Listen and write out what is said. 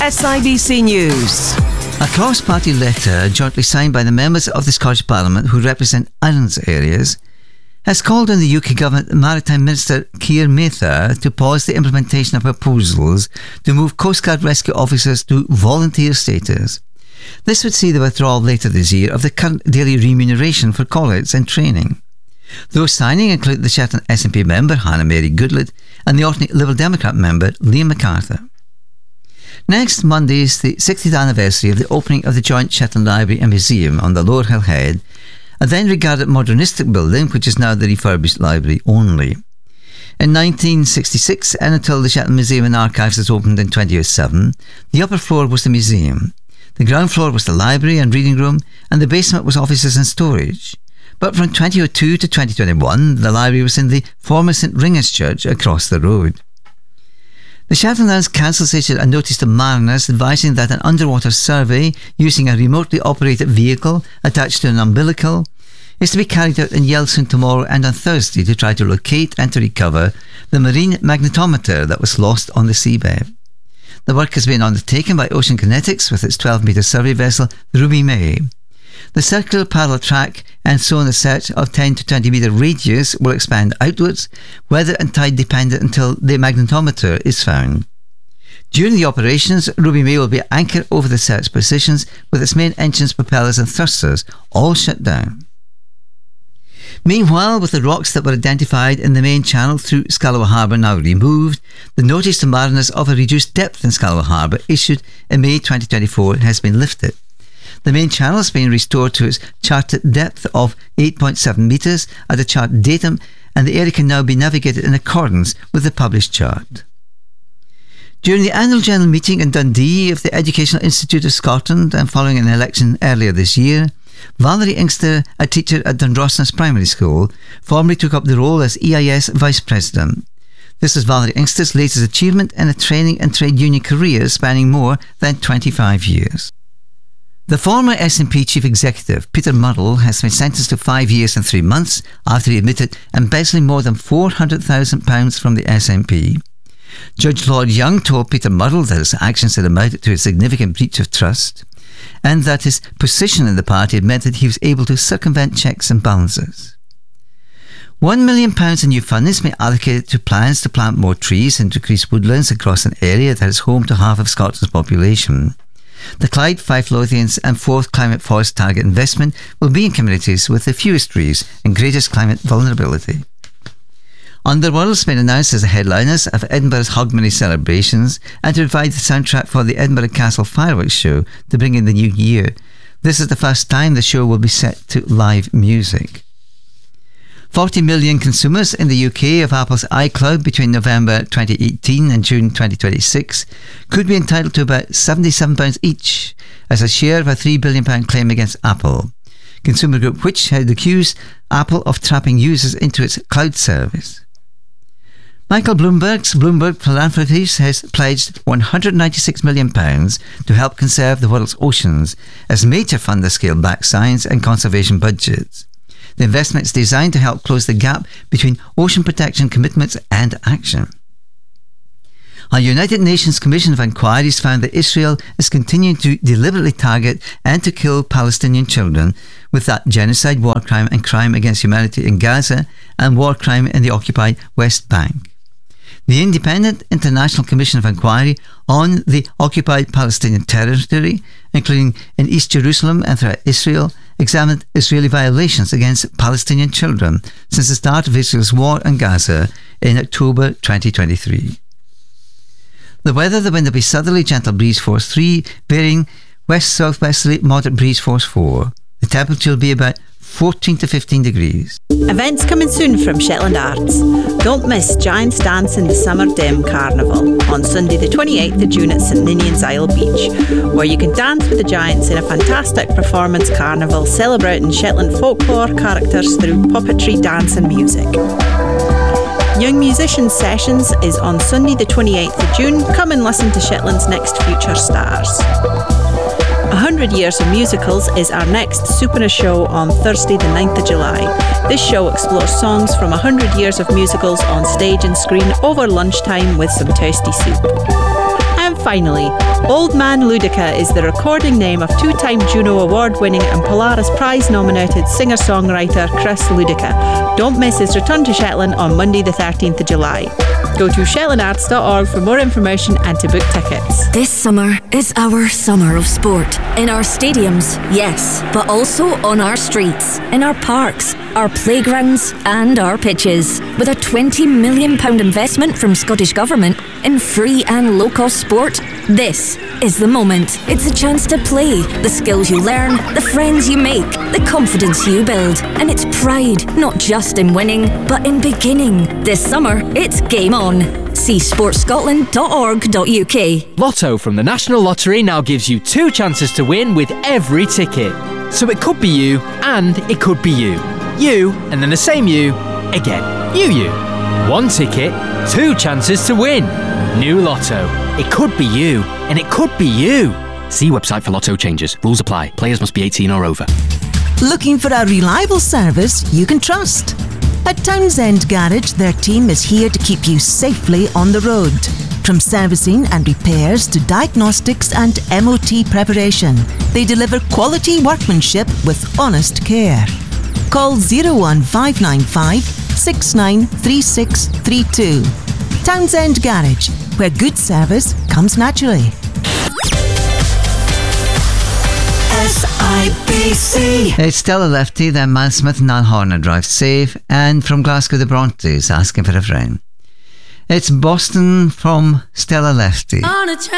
SIBC News. A cross-party letter jointly signed by the members of the Scottish Parliament who represent islands areas has called on the UK Government Maritime Minister Keir Mather to pause the implementation of proposals to move Coast Guard rescue officers to volunteer status. This would see the withdrawal later this year of the current daily remuneration for call-outs and training. Those signing include the Shetland SNP member Hannah Mary Goodlett and the Orkney Liberal Democrat member Liam MacArthur. Next Monday is the 60th anniversary of the opening of the joint Shetland Library and Museum on the Lower Hill Head, a then regarded modernistic building which is now the refurbished library only. In 1966, and until the Shetland Museum and Archives was opened in 2007, the upper floor was the museum. The ground floor was the library and reading room, and the basement was offices and storage. But from 2002 to 2021, the library was in the former St Ringer's Church across the road. The Shetland Islands Council issued a notice to mariners advising that an underwater survey using a remotely operated vehicle attached to an umbilical is to be carried out in Yellowstone tomorrow and on Thursday to try to locate and to recover the marine magnetometer that was lost on the seabed. The work has been undertaken by Ocean Kinetics with its 12-metre survey vessel, the Ruby May. The circular parallel track and sonar set of 10 to 20 metre radius will expand outwards, weather and tide dependent until the magnetometer is found. During the operations, Ruby May will be anchored over the set's positions with its main engines, propellers and thrusters all shut down. Meanwhile, with the rocks that were identified in the main channel through Scalloway Harbour now removed, the notice to mariners of a reduced depth in Scalloway Harbour issued in May 2024 has been lifted. The main channel has been restored to its charted depth of 8.7 metres at a chart datum, and the area can now be navigated in accordance with the published chart. During the annual general meeting in Dundee of the Educational Institute of Scotland and following an election earlier this year, Valerie Inkster, a teacher at Dundrossness Primary School, formally took up the role as EIS Vice President. This is Valerie Inkster's latest achievement in a training and trade union career spanning more than 25 years. The former SNP Chief Executive, Peter Murrell, has been sentenced to 5 years and 3 months after he admitted embezzling more than £400,000 from the SNP. Judge Lord Young told Peter Murrell that his actions had amounted to a significant breach of trust, and that his position in the party had meant that he was able to circumvent checks and balances. £1 million in new funding has been allocated to plans to plant more trees and decrease woodlands across an area that is home to half of Scotland's population. The Clyde, Fife, Lothians and Fourth Climate Forest Target investment will be in communities with the fewest trees and greatest climate vulnerability. Underworld has been announced as the headliners of Edinburgh's Hogmanay celebrations and to provide the soundtrack for the Edinburgh Castle Fireworks Show to bring in the new year. This is the first time the show will be set to live music. 40 million consumers in the UK of Apple's iCloud between November 2018 and June 2026 could be entitled to about £77 each as a share of a £3 billion claim against Apple. Consumer Group Which had accused Apple of trapping users into its cloud service. Michael Bloomberg's Bloomberg Philanthropies has pledged £196 million to help conserve the world's oceans as major funders scale back science and conservation budgets. The investment is designed to help close the gap between ocean protection commitments and action. A United Nations Commission of Inquiries found that Israel is continuing to deliberately target and to kill Palestinian children, with that genocide, war crime and crime against humanity in Gaza and war crime in the occupied West Bank. The Independent International Commission of Inquiry on the occupied Palestinian territory, including in East Jerusalem and throughout Israel, examined Israeli violations against Palestinian children since the start of Israel's war in Gaza in October 2023. The weather, the wind will be southerly, gentle breeze force 3, varying west-southwesterly, moderate breeze force 4. The temperature will be about 14 to 15 degrees. Events coming soon from Shetland Arts. Don't miss Giants Dance in the Summer Dim Carnival on Sunday the 28th of June at St Ninian's Isle Beach, where you can dance with the Giants in a fantastic performance carnival celebrating Shetland folklore characters through puppetry, dance and music. Young Musicians Sessions is on Sunday the 28th of June. Come and listen to Shetland's next future stars. 100 Years of Musicals is our next Supernus show on Thursday the 9th of July. This show explores songs from 100 years of musicals on stage and screen over lunchtime with some toasty soup. And finally, Old Man Ludica is the recording name of two-time Juno Award-winning and Polaris Prize-nominated singer-songwriter Chris Ludica. Don't miss his return to Shetland on Monday the 13th of July. Go to shetlandarts.org for more information and to book tickets. This summer is our summer of sport. In our stadiums, yes, but also on our streets, in our parks, our playgrounds and our pitches. With a £20 million investment from Scottish Government in free and low-cost sport, this is the moment. It's a chance to play, the skills you learn, the friends you make, the confidence you build. And it's pride, not just in winning, but in beginning. This summer, it's game on. See sportscotland.org.uk. Lotto from the National Lottery now gives you 2 chances to win with every ticket. So it could be you, and it could be you. You, and then the same you, again. You. 1 ticket, 2 chances to win. New Lotto. It could be you, and it could be you. See website for Lotto changes. Rules apply. Players must be 18 or over. Looking for a reliable service you can trust? At Townsend Garage, their team is here to keep you safely on the road. From servicing and repairs to diagnostics and MOT preparation, they deliver quality workmanship with honest care. Call 01595 693632. Townsend Garage, where good service comes naturally. SIBC. It's Stella Lefty, then Miles Smith and Niall Horner drive safe, and from Glasgow the Brontes asking for a friend. It's Boston from Stella Lefty.